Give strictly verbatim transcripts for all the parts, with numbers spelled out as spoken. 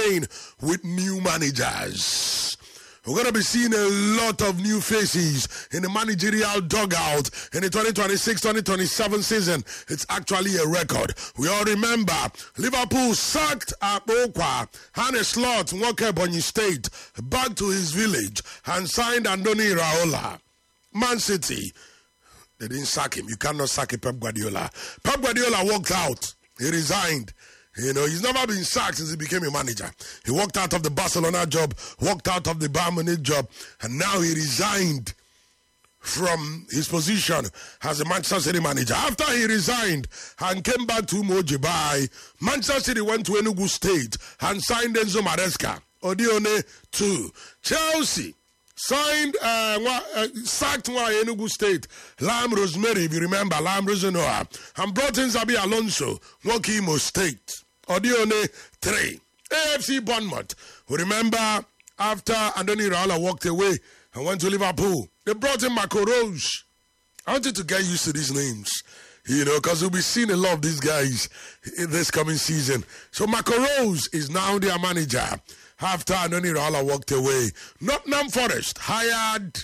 campaign with new managers. We're going to be seeing a lot of new faces in the managerial dugout in the twenty twenty-six twenty twenty-seven season. It's actually a record. We all remember Liverpool sacked Akpokwa, had a slot, Nwoke Ebonyi State, back to his village and signed Andoni Iraola. Man City, they didn't sack him. You cannot sack a Pep Guardiola. Pep Guardiola walked out. He resigned. You know, he's never been sacked since he became a manager. He walked out of the Barcelona job, walked out of the Bayern Munich job, and now he resigned from his position as a Manchester City manager. After he resigned and came back to Mojibai, Manchester City went to Enugu State and signed Enzo Maresca. Odione two. Chelsea signed, uh, uh, sacked Enugu State, Lam Rosemary, if you remember, Lam Rosenoa, and brought in Zabi Alonso, Imo State. Odione three. A F C Bournemouth, who remember after Andoni Iraola walked away and went to Liverpool, they brought in Marco Rose. I want you to get used to these names, you know, because we'll be seeing a lot of these guys in this coming season. So Marco Rose is now their manager after Andoni Iraola walked away. Nottingham Forest hired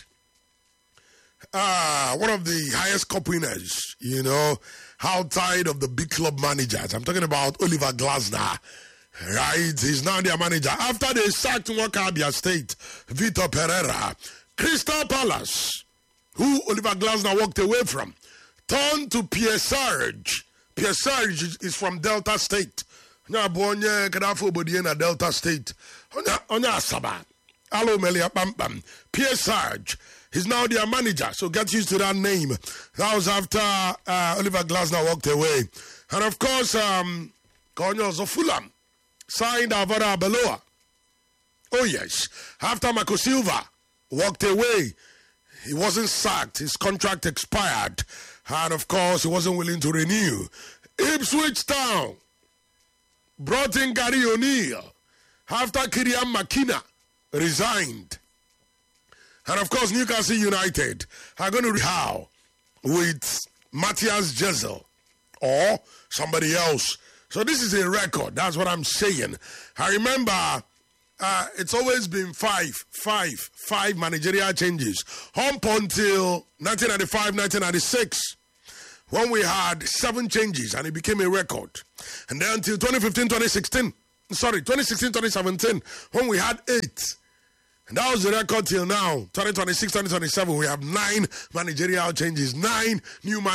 uh, one of the highest cup winners, you know, outside of the big club managers. I'm talking about Oliver Glasner, right? He's now their manager. After they sacked Wakabia State, Vitor Pereira, Crystal Palace, who Oliver Glasner walked away from, turned to Pierre Sarge. Pierre Sarge is from Delta State. Nyabonye Kadafo Bodiena Delta State. Onya Asaba. Alo Melia Pam Pam. Pierre Sarge. He's now their manager, so get used to that name. That was after uh, Oliver Glasner walked away. And of course, um, Conyos of Fulham signed Alvaro Arbeloa. Oh yes, after Marco Silva walked away, he wasn't sacked. His contract expired. And of course, he wasn't willing to renew. Ipswich Town brought in Gary O'Neill after Kyrian McKenna resigned. And of course, Newcastle United are going to how with Matthias Jesel or somebody else. So this is a record. That's what I'm saying. I remember uh, it's always been five, five, five managerial changes up until nineteen ninety-five, nineteen ninety-six, when we had seven changes and it became a record. And then until twenty fifteen, twenty sixteen, sorry, twenty sixteen, twenty seventeen, when we had eight. And that was the record till now. twenty twenty-six, twenty twenty-seven, we have nine managerial changes, nine new managerial